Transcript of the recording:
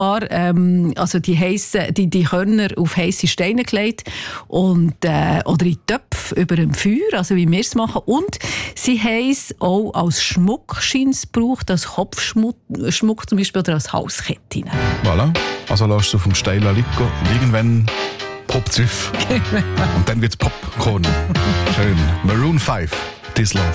Also die Körner auf heisse Steine gelegt und, oder in Töpfe über dem Feuer, also wie wir es machen. Und sie haben es auch als Schmuck gebraucht, als Kopfschmuck zum Beispiel oder als Halskette. Voilà. Also lässt du vom Stein liegen und irgendwann poppt es auf. Und dann wird es Popcorn. Schön. Maroon 5, This Love.